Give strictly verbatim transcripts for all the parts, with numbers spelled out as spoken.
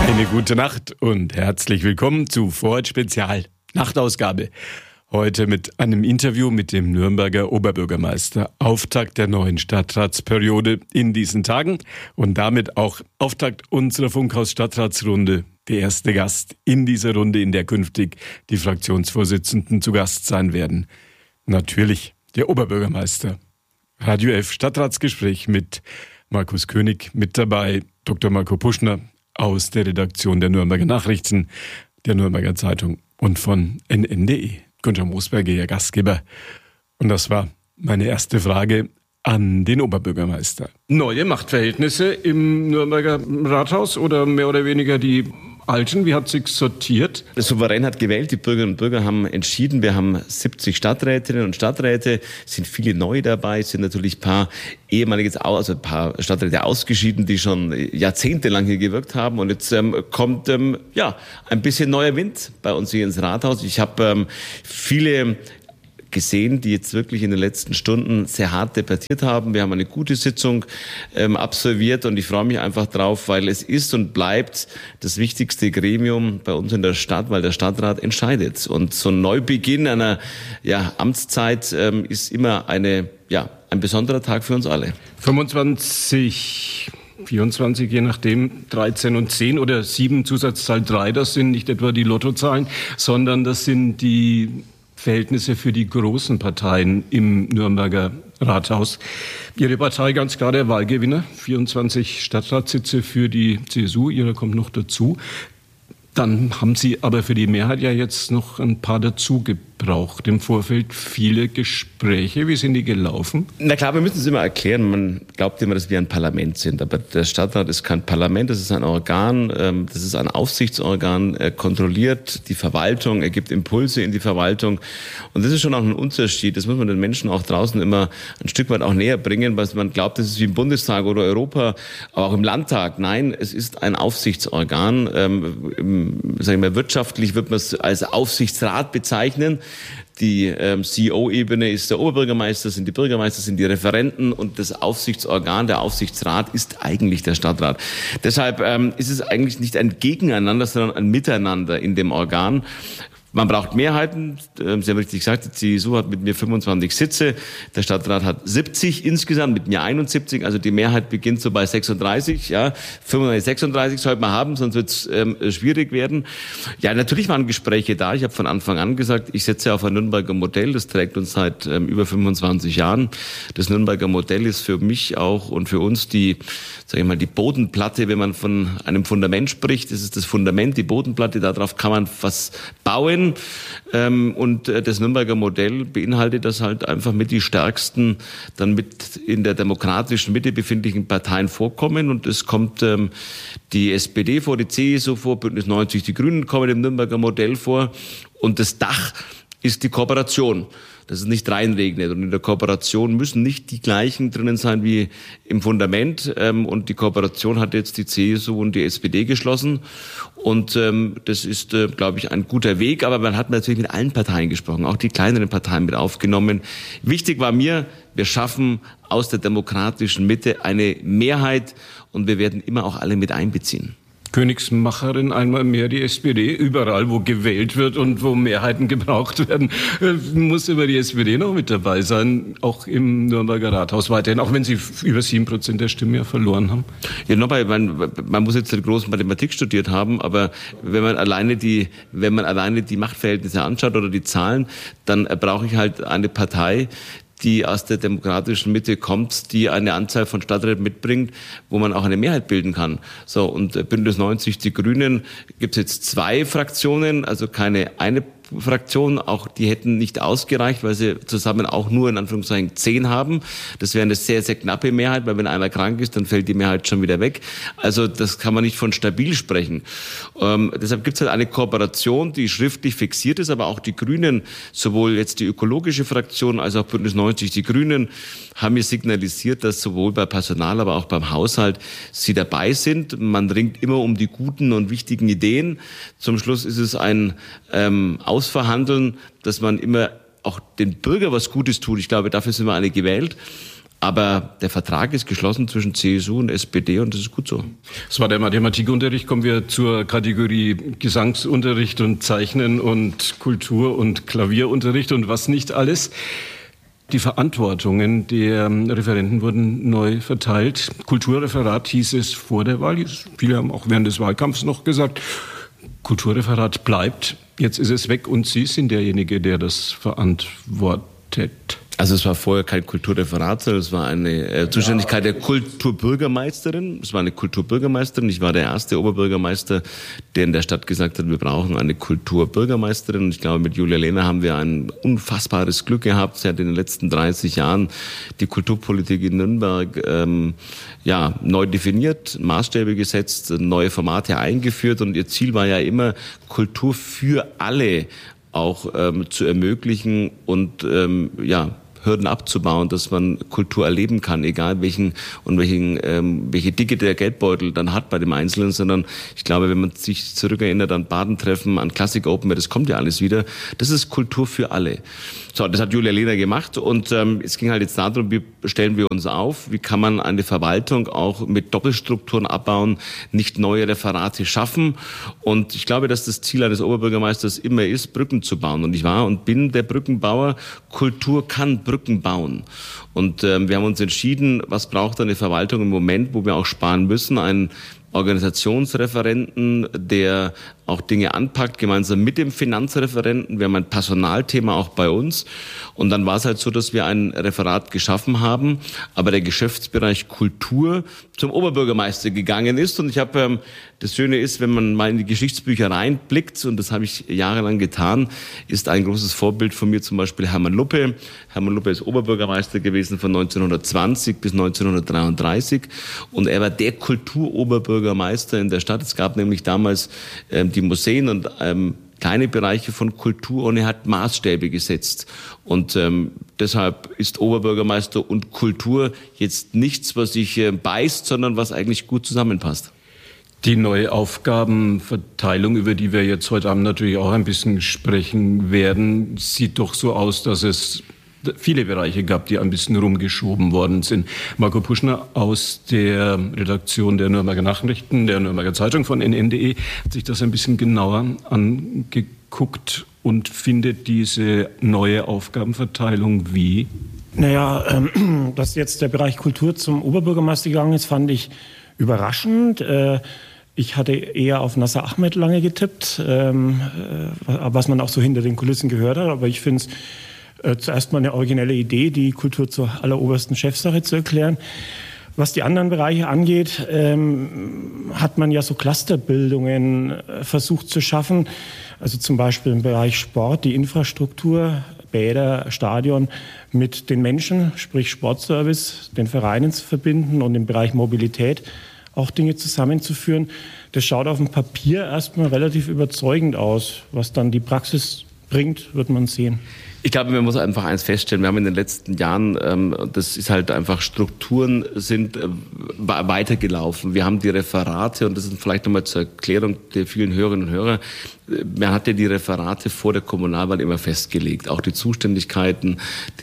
Eine gute Nacht und herzlich willkommen zu Vorort Spezial Nachtausgabe. Heute mit einem Interview mit dem Nürnberger Oberbürgermeister. Auftakt der neuen Stadtratsperiode in diesen Tagen und damit auch Auftakt unserer Funkhaus-Stadtratsrunde. Der erste Gast in dieser Runde, in der künftig die Fraktionsvorsitzenden zu Gast sein werden. Natürlich der Oberbürgermeister. Radio F Stadtratsgespräch mit Markus König, mit dabei Doktor Marco Puschner aus der Redaktion der Nürnberger Nachrichten, der Nürnberger Zeitung und von N N punkt de. Günther Moosberger, Ihr Gastgeber. Und das war meine erste Frage an den Oberbürgermeister. Neue Machtverhältnisse im Nürnberger Rathaus oder mehr oder weniger die alten? Wie hat sich's sortiert? Der Souverän hat gewählt, die Bürgerinnen und Bürger haben entschieden. Wir haben siebzig Stadträtinnen und Stadträte, es sind viele neu dabei, es sind natürlich ein paar ehemalige, also ein paar Stadträte ausgeschieden, die schon jahrzehntelang hier gewirkt haben. Und jetzt ähm, kommt ähm, ja ein bisschen neuer Wind bei uns hier ins Rathaus. Ich habe ähm, viele gesehen, die jetzt wirklich in den letzten Stunden sehr hart debattiert haben. Wir haben eine gute Sitzung ähm, absolviert und ich freue mich einfach drauf, weil es ist und bleibt das wichtigste Gremium bei uns in der Stadt, weil der Stadtrat entscheidet. Und so ein Neubeginn einer ja, Amtszeit ähm, ist immer eine, ja, ein besonderer Tag für uns alle. fünfundzwanzig vierundzwanzig, je nachdem, dreizehn und zehn oder sieben Zusatzzahl drei, das sind nicht etwa die Lottozahlen, sondern das sind die Verhältnisse für die großen Parteien im Nürnberger Rathaus. Ihre Partei ganz klar der Wahlgewinner, vierundzwanzig Stadtratssitze für die C S U, Ihrer kommt noch dazu. Dann haben Sie aber für die Mehrheit ja jetzt noch ein paar dazu gebraucht. Im Vorfeld viele Gespräche. Wie sind die gelaufen? Na klar, wir müssen es immer erklären. Man glaubt immer, dass wir ein Parlament sind. Aber der Stadtrat ist kein Parlament, das ist ein Organ, das ist ein Aufsichtsorgan. Er kontrolliert die Verwaltung, er gibt Impulse in die Verwaltung. Und das ist schon auch ein Unterschied. Das muss man den Menschen auch draußen immer ein Stück weit auch näher bringen, weil man glaubt, das ist wie im Bundestag oder Europa, aber auch im Landtag. Nein, es ist ein Aufsichtsorgan. Im Sagen wir, wirtschaftlich wird man es als Aufsichtsrat bezeichnen. Die ähm, C E O-Ebene ist der Oberbürgermeister, sind die Bürgermeister, sind die Referenten und das Aufsichtsorgan, der Aufsichtsrat ist eigentlich der Stadtrat. Deshalb ähm, ist es eigentlich nicht ein Gegeneinander, sondern ein Miteinander in dem Organ. Man braucht Mehrheiten. Sie haben richtig gesagt, die C S U hat mit mir fünfundzwanzig Sitze. Der Stadtrat hat siebzig insgesamt, mit mir einundsiebzig. Also die Mehrheit beginnt so bei sechsunddreißig. Ja, fünfunddreißig, sechsunddreißig sollte man haben, sonst wird es ähm, schwierig werden. Ja, natürlich waren Gespräche da. Ich habe von Anfang an gesagt, ich setze auf ein Nürnberger Modell. Das trägt uns seit ähm, über fünfundzwanzig Jahren. Das Nürnberger Modell ist für mich auch und für uns die, sage ich mal, die Bodenplatte. Wenn man von einem Fundament spricht, das ist das Fundament, die Bodenplatte. Darauf kann man was bauen. Und das Nürnberger Modell beinhaltet, dass halt einfach mit die stärksten, dann mit in der demokratischen Mitte befindlichen Parteien vorkommen. Und es kommt ähm, die S P D vor, die C S U vor, Bündnis neunzig, die Grünen kommen im Nürnberger Modell vor. Und das Dach ist die Kooperation, dass es nicht reinregnet. Und in der Kooperation müssen nicht die gleichen drinnen sein wie im Fundament. Und die Kooperation hat jetzt die C S U und die S P D geschlossen. Und ähm, das ist, äh, glaube ich, ein guter Weg. Aber man hat natürlich mit allen Parteien gesprochen, auch die kleineren Parteien mit aufgenommen. Wichtig war mir, wir schaffen aus der demokratischen Mitte eine Mehrheit und wir werden immer auch alle mit einbeziehen. Königsmacherin einmal mehr die S P D. Überall, wo gewählt wird und wo Mehrheiten gebraucht werden, muss immer die S P D noch mit dabei sein, auch im Nürnberger Rathaus weiterhin, auch wenn sie über sieben Prozent der Stimmen ja verloren haben. Ja, nochmal, man, man muss jetzt eine große Mathematik studiert haben, aber wenn man alleine die, wenn man alleine die Machtverhältnisse anschaut oder die Zahlen, dann brauche ich halt eine Partei, die aus der demokratischen Mitte kommt, die eine Anzahl von Stadträten mitbringt, wo man auch eine Mehrheit bilden kann. So, und Bündnis neunzig, die Grünen, gibt es jetzt zwei Fraktionen, also keine eine Fraktion, auch die hätten nicht ausgereicht, weil sie zusammen auch nur in Anführungszeichen zehn haben. Das wäre eine sehr, sehr knappe Mehrheit, weil wenn einer krank ist, dann fällt die Mehrheit schon wieder weg. Also das kann man nicht von stabil sprechen. Ähm, deshalb gibt es halt eine Kooperation, die schriftlich fixiert ist, aber auch die Grünen, sowohl jetzt die ökologische Fraktion als auch Bündnis neunzig, die Grünen, haben mir signalisiert, dass sowohl bei Personal, aber auch beim Haushalt sie dabei sind. Man ringt immer um die guten und wichtigen Ideen. Zum Schluss ist es ein ähm, Ausverhandeln, dass man immer auch den Bürger was Gutes tut. Ich glaube, dafür sind wir alle gewählt. Aber der Vertrag ist geschlossen zwischen C S U und S P D und das ist gut so. Das war der Mathematikunterricht. Kommen wir zur Kategorie Gesangsunterricht und Zeichnen und Kultur- und Klavierunterricht und was nicht alles. Die Verantwortungen der Referenten wurden neu verteilt. Kulturreferat hieß es vor der Wahl. Viele haben auch während des Wahlkampfs noch gesagt, Kulturreferat bleibt. Jetzt ist es weg und Sie sind derjenige, der das verantwortet. Also es war vorher kein Kulturreferat, sondern es war eine äh, Zuständigkeit der Kulturbürgermeisterin. Es war eine Kulturbürgermeisterin. Ich war der erste Oberbürgermeister, der in der Stadt gesagt hat, wir brauchen eine Kulturbürgermeisterin. Und ich glaube, mit Julia Lehner haben wir ein unfassbares Glück gehabt. Sie hat in den letzten dreißig Jahren die Kulturpolitik in Nürnberg ähm, ja neu definiert, Maßstäbe gesetzt, neue Formate eingeführt. Und ihr Ziel war ja immer, Kultur für alle auch ähm, zu ermöglichen und ähm, ja Hürden abzubauen, dass man Kultur erleben kann, egal welchen und welchen ähm, welche Dicke der Geldbeutel dann hat bei dem Einzelnen, sondern ich glaube, wenn man sich zurückerinnert an Badentreffen, an Classic Open Air, das kommt ja alles wieder, das ist Kultur für alle. So, das hat Julia Lehner gemacht und ähm, es ging halt jetzt darum, wie stellen wir uns auf, wie kann man eine Verwaltung auch mit Doppelstrukturen abbauen, nicht neue Referate schaffen und ich glaube, dass das Ziel eines Oberbürgermeisters immer ist, Brücken zu bauen und ich war und bin der Brückenbauer. Kultur kann Brücken bauen und ähm, wir haben uns entschieden, was braucht eine Verwaltung im Moment, wo wir auch sparen müssen, einen Organisationsreferenten, der auch Dinge anpackt, gemeinsam mit dem Finanzreferenten. Wir haben ein Personalthema auch bei uns. Und dann war es halt so, dass wir ein Referat geschaffen haben, aber der Geschäftsbereich Kultur zum Oberbürgermeister gegangen ist. Und ich habe, ähm, das Schöne ist, wenn man mal in die Geschichtsbücher reinblickt, und das habe ich jahrelang getan, ist ein großes Vorbild von mir zum Beispiel Hermann Luppe. Hermann Luppe ist Oberbürgermeister gewesen von neunzehnhundertzwanzig bis neunzehnhundertdreiunddreißig. Und er war der Kulturoberbürgermeister in der Stadt. Es gab nämlich damals ähm, die Museen und ähm, kleine Bereiche von Kultur und er hat Maßstäbe gesetzt. Und ähm, deshalb ist Oberbürgermeister und Kultur jetzt nichts, was sich äh, beißt, sondern was eigentlich gut zusammenpasst. Die neue Aufgabenverteilung, über die wir jetzt heute Abend natürlich auch ein bisschen sprechen werden, sieht doch so aus, dass es viele Bereiche gab, die ein bisschen rumgeschoben worden sind. Marco Puschner aus der Redaktion der Nürnberger Nachrichten, der Nürnberger Zeitung von N N punkt de, hat sich das ein bisschen genauer angeguckt und findet diese neue Aufgabenverteilung wie? Naja, ähm, dass jetzt der Bereich Kultur zum Oberbürgermeister gegangen ist, fand ich überraschend. Äh, Ich hatte eher auf Nasser Ahmed lange getippt, ähm, äh, was man auch so hinter den Kulissen gehört hat. Aber ich finde es äh, zuerst mal eine originelle Idee, die Kultur zur allerobersten Chefsache zu erklären. Was die anderen Bereiche angeht, ähm, hat man ja so Clusterbildungen äh, versucht zu schaffen. Also zum Beispiel im Bereich Sport, die Infrastruktur, Bäder, Stadion mit den Menschen, sprich Sportservice, den Vereinen zu verbinden und im Bereich Mobilität auch Dinge zusammenzuführen. Das schaut auf dem Papier erstmal relativ überzeugend aus. Was dann die Praxis bringt, wird man sehen. Ich glaube, man muss einfach eins feststellen, wir haben in den letzten Jahren, ähm, das ist halt einfach, Strukturen sind äh, weitergelaufen. Wir haben die Referate, und das ist vielleicht nochmal zur Erklärung der vielen Hörerinnen und Hörer, man hat ja die Referate vor der Kommunalwahl immer festgelegt. Auch die Zuständigkeiten, die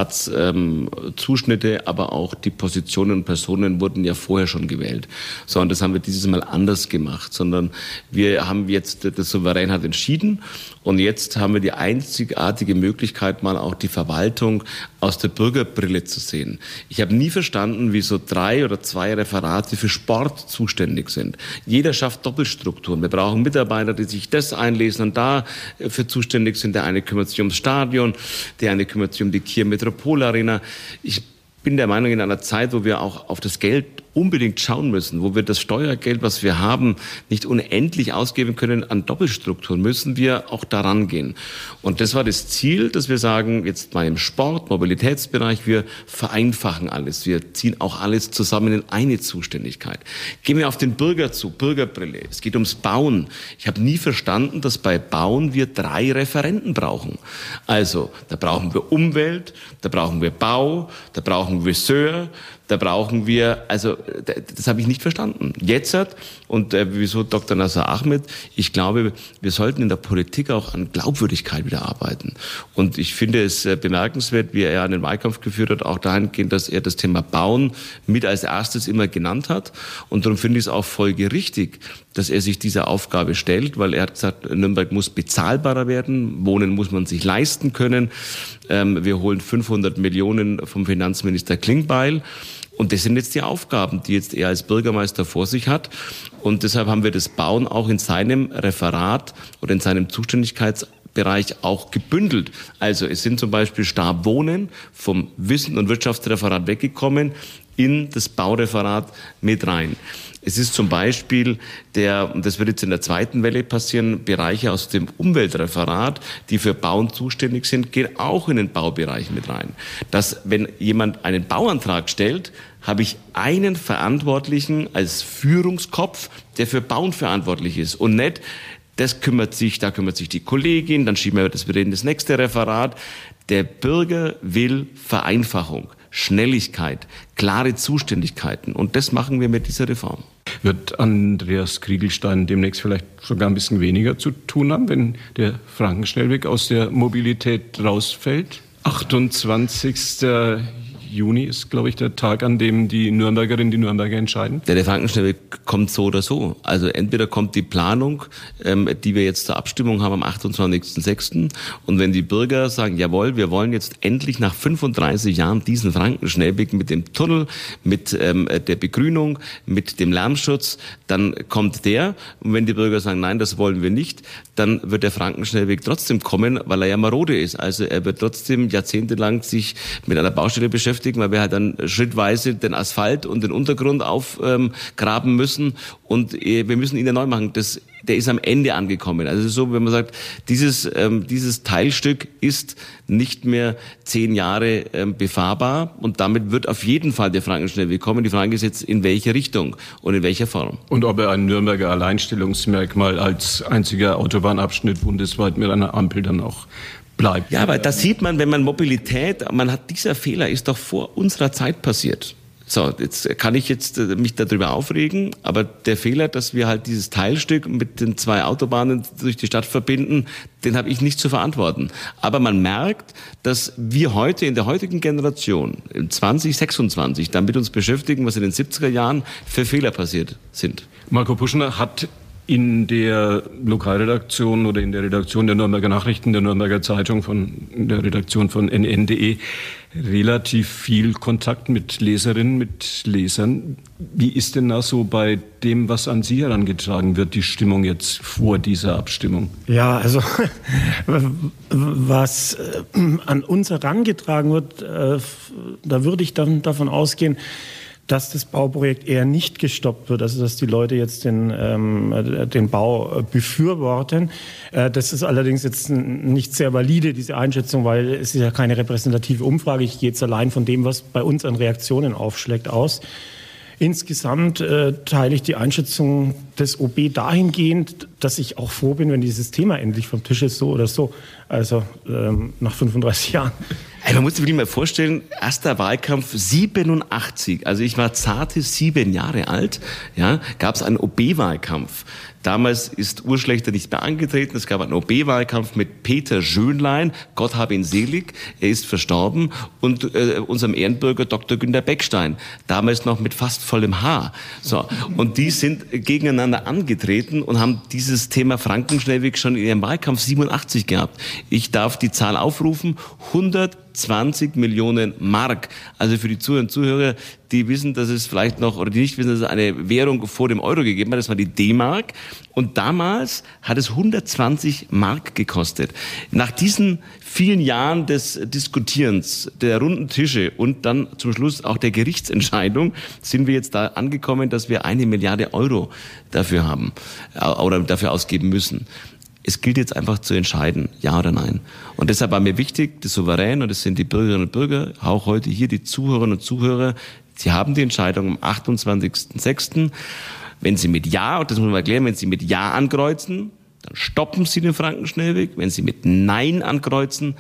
Referatszuschnitte, ähm, aber auch die Positionen und Personen wurden ja vorher schon gewählt. So, und das haben wir dieses Mal anders gemacht, sondern wir haben jetzt, das Souverän hat entschieden und jetzt haben wir die einzigartige Möglichkeit, mal auch die Verwaltung aus der Bürgerbrille zu sehen. Ich habe nie verstanden, wieso drei oder zwei Referate für Sport zuständig sind. Jeder schafft Doppelstrukturen. Wir brauchen Mitarbeiter, die sich das einlesen und dafür zuständig sind. Der eine kümmert sich ums Stadion, der eine kümmert sich um die Kier Metropol Arena. Ich bin der Meinung, in einer Zeit, wo wir auch auf das Geld unbedingt schauen müssen, wo wir das Steuergeld, was wir haben, nicht unendlich ausgeben können an Doppelstrukturen, müssen wir auch daran gehen. Und das war das Ziel, dass wir sagen, jetzt mal im Sport, Mobilitätsbereich, wir vereinfachen alles. Wir ziehen auch alles zusammen in eine Zuständigkeit. Gehen wir auf den Bürger zu, Bürgerbrille. Es geht ums Bauen. Ich habe nie verstanden, dass bei Bauen wir drei Referenten brauchen. Also, da brauchen wir Umwelt, da brauchen wir Bau, da brauchen wir Viseur, Da brauchen wir, also das habe ich nicht verstanden. Jetzt hat, und äh, wieso Doktor Nasser Ahmed, ich glaube, wir sollten in der Politik auch an Glaubwürdigkeit wieder arbeiten. Und ich finde es äh, bemerkenswert, wie er einen Wahlkampf geführt hat, auch dahingehend, dass er das Thema Bauen mit als erstes immer genannt hat. Und darum finde ich es auch folgerichtig, dass er sich dieser Aufgabe stellt, weil er hat gesagt, Nürnberg muss bezahlbarer werden, Wohnen muss man sich leisten können. Ähm, wir holen fünfhundert Millionen vom Finanzminister Klingbeil. Und das sind jetzt die Aufgaben, die jetzt er als Bürgermeister vor sich hat. Und deshalb haben wir das Bauen auch in seinem Referat oder in seinem Zuständigkeitsbereich auch gebündelt. Also es sind zum Beispiel Stabwohnen vom Wissen- und Wirtschaftsreferat weggekommen in das Baureferat mit rein. Es ist zum Beispiel der, und das wird jetzt in der zweiten Welle passieren, Bereiche aus dem Umweltreferat, die für Bauen zuständig sind, gehen auch in den Baubereich mit rein. Dass, wenn jemand einen Bauantrag stellt, habe ich einen Verantwortlichen als Führungskopf, der für Bauen verantwortlich ist und nicht, das kümmert sich, da kümmert sich die Kollegin, dann schieben wir das wieder in das nächste Referat. Der Bürger will Vereinfachung, Schnelligkeit, klare Zuständigkeiten. Und das machen wir mit dieser Reform. Wird Andreas Kriegelstein demnächst vielleicht sogar ein bisschen weniger zu tun haben, wenn der Frankenschnellweg aus der Mobilität rausfällt? achtundzwanzigster Juni ist, glaube ich, der Tag, an dem die Nürnbergerinnen, die Nürnberger entscheiden. Der, der Frankenschnellweg kommt so oder so. Also entweder kommt die Planung, ähm, die wir jetzt zur Abstimmung haben am achtundzwanzigsten sechsten Und wenn die Bürger sagen, jawohl, wir wollen jetzt endlich nach fünfunddreißig Jahren diesen Frankenschnellweg mit dem Tunnel, mit ähm, der Begrünung, mit dem Lärmschutz, dann kommt der. Und wenn die Bürger sagen, nein, das wollen wir nicht, dann wird der Frankenschnellweg trotzdem kommen, weil er ja marode ist. Also er wird trotzdem jahrzehntelang sich mit einer Baustelle beschäftigen, weil wir halt dann schrittweise den Asphalt und den Untergrund aufgraben müssen und wir müssen ihn ja neu machen. Das, der ist am Ende angekommen. Also so, wenn man sagt, dieses, ähm, dieses Teilstück ist nicht mehr zehn Jahre ähm, befahrbar und damit wird auf jeden Fall der Frankenschnellweg kommen. Die Frage ist jetzt, in welche Richtung und in welcher Form. Und ob er ein Nürnberger Alleinstellungsmerkmal als einziger Autobahnabschnitt bundesweit mit einer Ampel dann auch bleibt. Ja, aber das sieht man, wenn man Mobilität, man hat, dieser Fehler ist doch vor unserer Zeit passiert. So, jetzt kann ich jetzt mich darüber aufregen, aber der Fehler, dass wir halt dieses Teilstück mit den zwei Autobahnen durch die Stadt verbinden, den habe ich nicht zu verantworten. Aber man merkt, dass wir heute in der heutigen Generation, im zwanzig sechsundzwanzig, damit uns beschäftigen, was in den siebziger Jahren für Fehler passiert sind. Marco Puschner hat in der Lokalredaktion oder in der Redaktion der Nürnberger Nachrichten, der Nürnberger Zeitung, von in der Redaktion von N N punkt D E relativ viel Kontakt mit Leserinnen, mit Lesern. Wie ist denn da so bei dem, was an Sie herangetragen wird, die Stimmung jetzt vor dieser Abstimmung? Ja, also was an uns herangetragen wird, da würde ich dann davon ausgehen, dass das Bauprojekt eher nicht gestoppt wird, also dass die Leute jetzt den, ähm, den Bau befürworten. Äh, das ist allerdings jetzt nicht sehr valide, diese Einschätzung, weil es ist ja keine repräsentative Umfrage. Ich gehe jetzt allein von dem, was bei uns an Reaktionen aufschlägt, aus. Insgesamt äh, teile ich die Einschätzung des O B dahingehend, dass ich auch froh bin, wenn dieses Thema endlich vom Tisch ist, so oder so. Also ähm, nach fünfunddreißig Jahren. Ey, man muss sich wirklich mal vorstellen, erster Wahlkampf siebenundachtzig, also ich war zarte sieben Jahre alt, ja, gab es einen O B-Wahlkampf. Damals ist Urschlechter nicht mehr angetreten. Es gab einen O B-Wahlkampf mit Peter Schönlein, Gott hab ihn selig, er ist verstorben, und äh, unserem Ehrenbürger Doktor Günter Beckstein, damals noch mit fast vollem Haar. So, und die sind gegeneinander angetreten und haben dieses Thema Frankenschnellweg schon in ihrem Wahlkampf siebenundachtzig gehabt. Ich darf die Zahl aufrufen, hundertzwanzig Millionen Mark. Also für die Zuhörer und Zuhörer, die wissen, dass es vielleicht noch, oder die nicht wissen, dass es eine Währung vor dem Euro gegeben hat, das war die D-Mark. Und damals hat es hundertzwanzig Mark gekostet. Nach diesen vielen Jahren des Diskutierens, der runden Tische und dann zum Schluss auch der Gerichtsentscheidung sind wir jetzt da angekommen, dass wir eine Milliarde Euro dafür haben oder dafür ausgeben müssen. Es gilt jetzt einfach zu entscheiden, ja oder nein. Und deshalb war mir wichtig, das Souverän, und das sind die Bürgerinnen und Bürger, auch heute hier die Zuhörerinnen und Zuhörer, sie haben die Entscheidung am achtundzwanzigsten sechsten Wenn Sie mit Ja, und das muss man erklären, wenn Sie mit Ja ankreuzen, dann stoppen Sie den Frankenschnellweg. Wenn Sie mit Nein ankreuzen,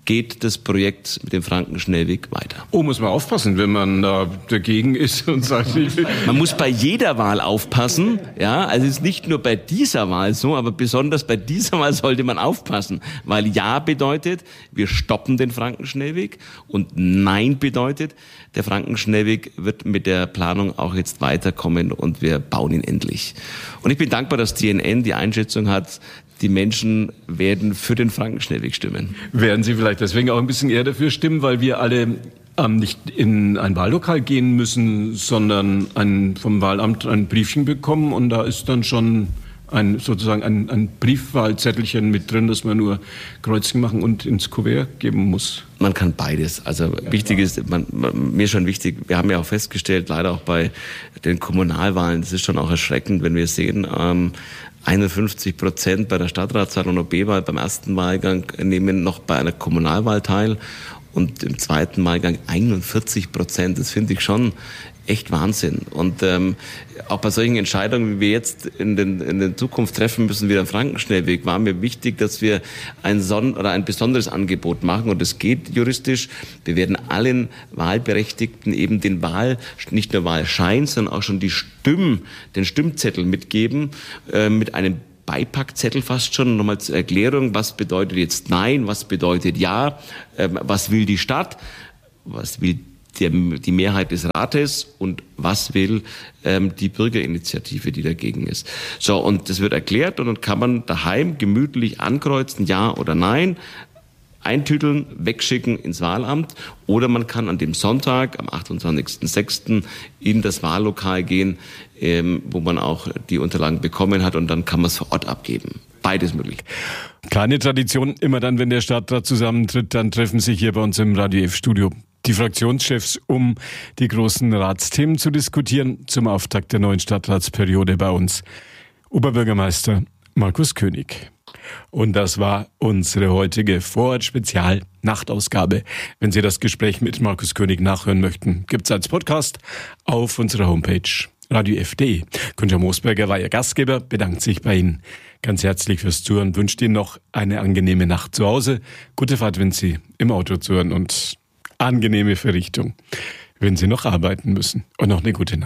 geht das Projekt mit dem Frankenschnellweg weiter. Oh, muss man aufpassen, wenn man da dagegen ist und sagt... Man muss bei jeder Wahl aufpassen, ja, also es ist nicht nur bei dieser Wahl so, aber besonders bei dieser Wahl sollte man aufpassen, weil Ja bedeutet, wir stoppen den Frankenschnellweg und Nein bedeutet, der Frankenschnellweg wird mit der Planung auch jetzt weiterkommen und wir bauen ihn endlich. Und ich bin dankbar, dass T N N die Einschätzung hat, die Menschen werden für den Frankenschnellweg stimmen. Werden Sie vielleicht deswegen auch ein bisschen eher dafür stimmen, weil wir alle ähm, nicht in ein Wahllokal gehen müssen, sondern ein, vom Wahlamt ein Briefchen bekommen und da ist dann schon ein, sozusagen ein, ein Briefwahlzettelchen mit drin, dass man nur Kreuzchen machen und ins Kuvert geben muss. Man kann beides. Also ja, wichtig ist, man, man, mir ist schon wichtig, wir haben ja auch festgestellt, leider auch bei den Kommunalwahlen, das ist schon auch erschreckend, wenn wir sehen, ähm, einundfünfzig Prozent bei der Stadtratswahl und O B-Wahl beim ersten Wahlgang nehmen noch bei einer Kommunalwahl teil und im zweiten Wahlgang einundvierzig Prozent. Das finde ich schon echt Wahnsinn. Und ähm, auch bei solchen Entscheidungen, wie wir jetzt in den in der Zukunft treffen müssen, wie der Frankenschnellweg, war mir wichtig, dass wir ein Son- oder ein besonderes Angebot machen. Und es geht juristisch. Wir werden allen Wahlberechtigten eben den Wahl, nicht nur Wahlschein, sondern auch schon die Stimm, den Stimmzettel mitgeben, äh, mit einem Beipackzettel fast schon, nochmal zur Erklärung, was bedeutet jetzt Nein, was bedeutet Ja, äh, was will die Stadt, was will die, die Mehrheit des Rates und was will ähm, die Bürgerinitiative, die dagegen ist. So, und das wird erklärt und dann kann man daheim gemütlich ankreuzen, Ja oder Nein, eintüteln, wegschicken ins Wahlamt oder man kann an dem Sonntag, am achtundzwanzigsten sechsten in das Wahllokal gehen, ähm, wo man auch die Unterlagen bekommen hat und dann kann man es vor Ort abgeben. Beides möglich. Kleine Tradition, immer dann, wenn der Stadtrat zusammentritt, dann treffen sich hier bei uns im Radio F-Studio die Fraktionschefs, um die großen Ratsthemen zu diskutieren, zum Auftakt der neuen Stadtratsperiode bei uns. Oberbürgermeister Markus König. Und das war unsere heutige Vorort-Spezial-Nachtausgabe. Wenn Sie das Gespräch mit Markus König nachhören möchten, gibt's als Podcast auf unserer Homepage radio f punkt de. Günther Moosberger war Ihr Gastgeber, bedankt sich bei Ihnen ganz herzlich fürs Zuhören, wünscht Ihnen noch eine angenehme Nacht zu Hause, gute Fahrt, wenn Sie im Auto zuhören und angenehme Verrichtung, wenn Sie noch arbeiten müssen und noch eine gute Nacht.